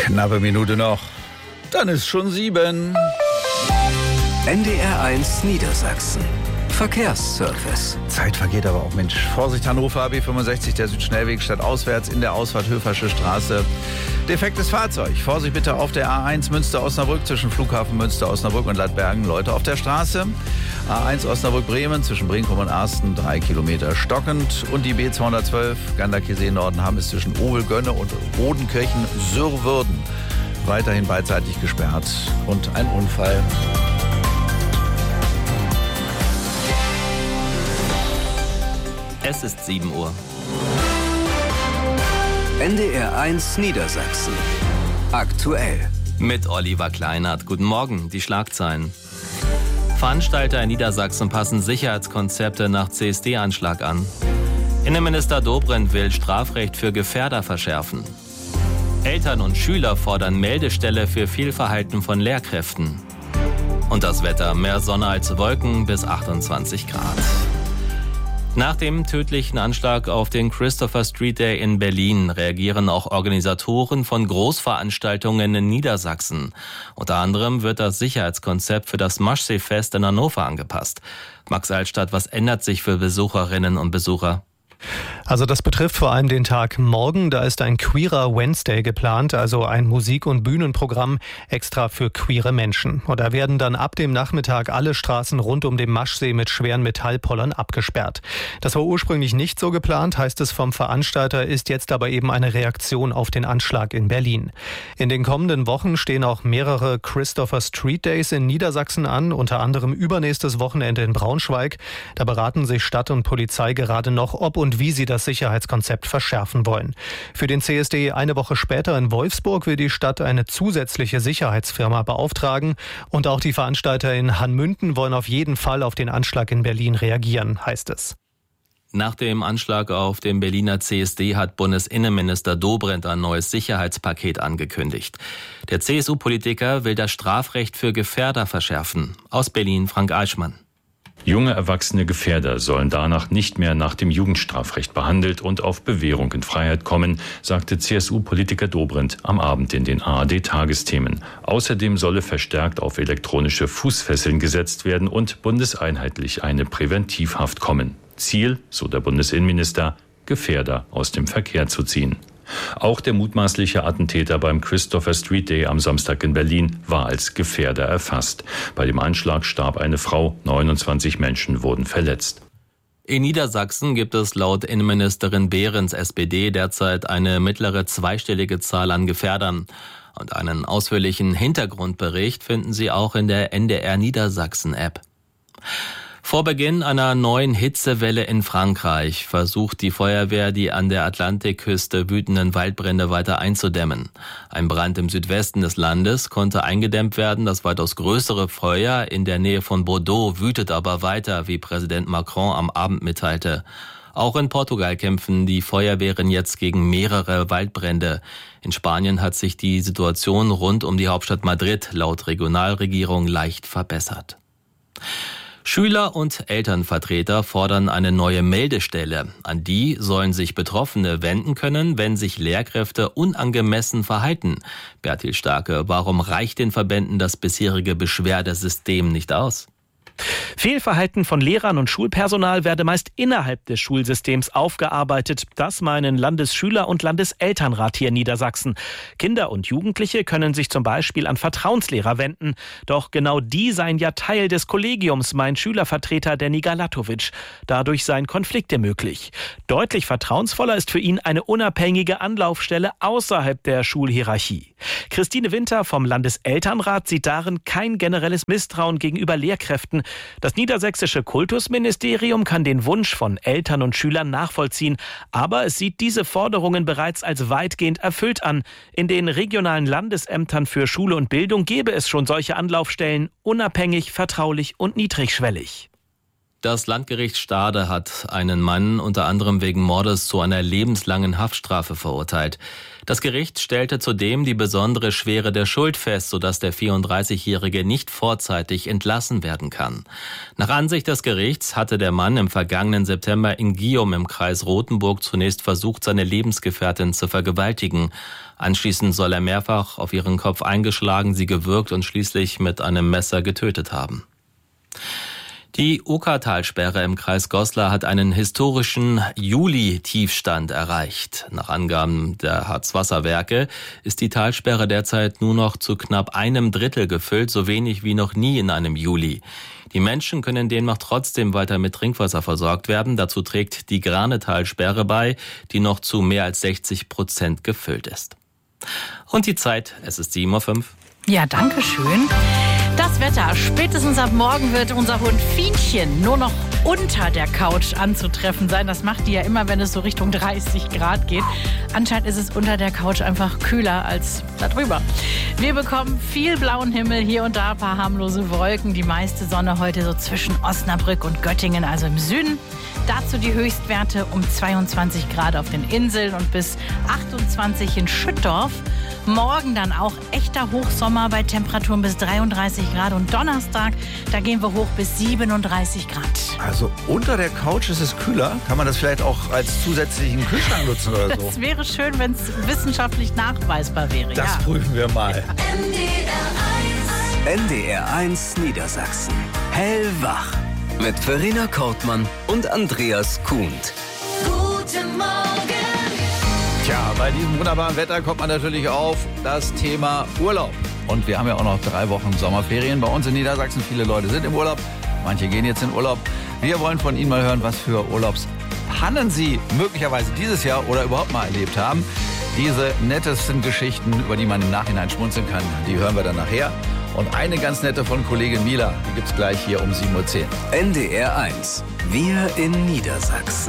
Knappe Minute noch. Dann ist schon 7. NDR1 Niedersachsen. Verkehrsservice. Zeit vergeht aber auch, Mensch. Vorsicht, Hannover, AB65, der Südschnellweg stadtauswärts in der Ausfahrt Höfersche Straße. Defektes Fahrzeug. Vorsicht bitte auf der A1 Münster-Osnabrück zwischen Flughafen Münster-Osnabrück und Ladbergen. Leute auf der Straße. A1 Osnabrück-Bremen zwischen Brinkum und Arsten 3 Kilometer stockend. Und die B212 Ganderkesee-Nordenham ist zwischen Ovel-Gönne und Rodenkirchen-Sürwürden weiterhin beidseitig gesperrt. Und ein Unfall. Es ist 7 Uhr. NDR1 Niedersachsen. Aktuell. Mit Oliver Kleinert. Guten Morgen, die Schlagzeilen. Veranstalter in Niedersachsen passen Sicherheitskonzepte nach CSD-Anschlag an. Innenminister Dobrindt will Strafrecht für Gefährder verschärfen. Eltern und Schüler fordern Meldestelle für Fehlverhalten von Lehrkräften. Und das Wetter, mehr Sonne als Wolken bis 28 Grad. Nach dem tödlichen Anschlag auf den Christopher Street Day in Berlin reagieren auch Organisatoren von Großveranstaltungen in Niedersachsen. Unter anderem wird das Sicherheitskonzept für das Maschsee-Fest in Hannover angepasst. Max Altstadt, was ändert sich für Besucherinnen und Besucher? Also das betrifft vor allem den Tag morgen. Da ist ein Queerer Wednesday geplant, also ein Musik- und Bühnenprogramm extra für queere Menschen. Und da werden dann ab dem Nachmittag alle Straßen rund um den Maschsee mit schweren Metallpollern abgesperrt. Das war ursprünglich nicht so geplant, heißt es vom Veranstalter, ist jetzt aber eben eine Reaktion auf den Anschlag in Berlin. In den kommenden Wochen stehen auch mehrere Christopher Street Days in Niedersachsen an, unter anderem übernächstes Wochenende in Braunschweig. Da beraten sich Stadt und Polizei gerade noch, ob und wie sie das Sicherheitskonzept verschärfen wollen. Für den CSD eine Woche später in Wolfsburg will die Stadt eine zusätzliche Sicherheitsfirma beauftragen. Und auch die Veranstalter in Hanmünden wollen auf jeden Fall auf den Anschlag in Berlin reagieren, heißt es. Nach dem Anschlag auf dem Berliner CSD hat Bundesinnenminister Dobrindt ein neues Sicherheitspaket angekündigt. Der CSU-Politiker will das Strafrecht für Gefährder verschärfen. Aus Berlin Frank Eichmann. Junge erwachsene Gefährder sollen danach nicht mehr nach dem Jugendstrafrecht behandelt und auf Bewährung in Freiheit kommen, sagte CSU-Politiker Dobrindt am Abend in den ARD-Tagesthemen. Außerdem solle verstärkt auf elektronische Fußfesseln gesetzt werden und bundeseinheitlich eine Präventivhaft kommen. Ziel, so der Bundesinnenminister, Gefährder aus dem Verkehr zu ziehen. Auch der mutmaßliche Attentäter beim Christopher Street Day am Samstag in Berlin war als Gefährder erfasst. Bei dem Anschlag starb eine Frau, 29 Menschen wurden verletzt. In Niedersachsen gibt es laut Innenministerin Behrens SPD derzeit eine mittlere zweistellige Zahl an Gefährdern. Und einen ausführlichen Hintergrundbericht finden Sie auch in der NDR Niedersachsen App. Vor Beginn einer neuen Hitzewelle in Frankreich versucht die Feuerwehr, die an der Atlantikküste wütenden Waldbrände weiter einzudämmen. Ein Brand im Südwesten des Landes konnte eingedämmt werden. Das weitaus größere Feuer in der Nähe von Bordeaux wütet aber weiter, wie Präsident Macron am Abend mitteilte. Auch in Portugal kämpfen die Feuerwehren jetzt gegen mehrere Waldbrände. In Spanien hat sich die Situation rund um die Hauptstadt Madrid laut Regionalregierung leicht verbessert. Schüler und Elternvertreter fordern eine neue Meldestelle. An die sollen sich Betroffene wenden können, wenn sich Lehrkräfte unangemessen verhalten. Bertil Starke, warum reicht den Verbänden das bisherige Beschwerdesystem nicht aus? Fehlverhalten von Lehrern und Schulpersonal werde meist innerhalb des Schulsystems aufgearbeitet. Das meinen Landesschüler- und Landeselternrat hier in Niedersachsen. Kinder und Jugendliche können sich zum Beispiel an Vertrauenslehrer wenden. Doch genau die seien ja Teil des Kollegiums, meint Schülervertreter Denny Galatovic. Dadurch seien Konflikte möglich. Deutlich vertrauensvoller ist für ihn eine unabhängige Anlaufstelle außerhalb der Schulhierarchie. Christine Winter vom Landeselternrat sieht darin kein generelles Misstrauen gegenüber Lehrkräften. Das niedersächsische Kultusministerium kann den Wunsch von Eltern und Schülern nachvollziehen, aber es sieht diese Forderungen bereits als weitgehend erfüllt an. In den regionalen Landesämtern für Schule und Bildung gäbe es schon solche Anlaufstellen, unabhängig, vertraulich und niedrigschwellig. Das Landgericht Stade hat einen Mann unter anderem wegen Mordes zu einer lebenslangen Haftstrafe verurteilt. Das Gericht stellte zudem die besondere Schwere der Schuld fest, sodass der 34-Jährige nicht vorzeitig entlassen werden kann. Nach Ansicht des Gerichts hatte der Mann im vergangenen September in Gium im Kreis Rothenburg zunächst versucht, seine Lebensgefährtin zu vergewaltigen. Anschließend soll er mehrfach auf ihren Kopf eingeschlagen, sie gewürgt und schließlich mit einem Messer getötet haben. Die Okertalsperre im Kreis Goslar hat einen historischen Juli-Tiefstand erreicht. Nach Angaben der Harzwasserwerke ist die Talsperre derzeit nur noch zu knapp 1/3 gefüllt, so wenig wie noch nie in einem Juli. Die Menschen können demnach trotzdem weiter mit Trinkwasser versorgt werden. Dazu trägt die Granetalsperre bei, die noch zu mehr als 60% gefüllt ist. Und die Zeit, es ist 7:05 Uhr. Ja, danke schön. Das Wetter. Spätestens ab morgen wird unser Hund Fienchen nur noch unter der Couch anzutreffen sein. Das macht die ja immer, wenn es so Richtung 30 Grad geht. Anscheinend ist es unter der Couch einfach kühler als da drüber. Wir bekommen viel blauen Himmel, hier und da ein paar harmlose Wolken. Die meiste Sonne heute so zwischen Osnabrück und Göttingen, also im Süden. Dazu die Höchstwerte um 22 Grad auf den Inseln und bis 28 in Schüttorf. Morgen dann auch echter Hochsommer bei Temperaturen bis 33 Grad. Und Donnerstag, da gehen wir hoch bis 37 Grad. Also unter der Couch ist es kühler. Kann man das vielleicht auch als zusätzlichen Kühlschrank nutzen oder so? Das wäre schön, wenn es wissenschaftlich nachweisbar wäre. Das prüfen wir mal. NDR1 Niedersachsen. Hellwach. Mit Verena Kortmann und Andreas Kuhnt. Guten Morgen. Tja, bei diesem wunderbaren Wetter kommt man natürlich auf das Thema Urlaub. Und wir haben ja auch noch 3 Wochen Sommerferien bei uns in Niedersachsen. Viele Leute sind im Urlaub, manche gehen jetzt in Urlaub. Wir wollen von Ihnen mal hören, was für Urlaubspannen Sie möglicherweise dieses Jahr oder überhaupt mal erlebt haben. Diese nettesten Geschichten, über die man im Nachhinein schmunzeln kann, die hören wir dann nachher. Und eine ganz nette von Kollegin Mila, die gibt's gleich hier um 7:10 Uhr. NDR1. Wir in Niedersachsen.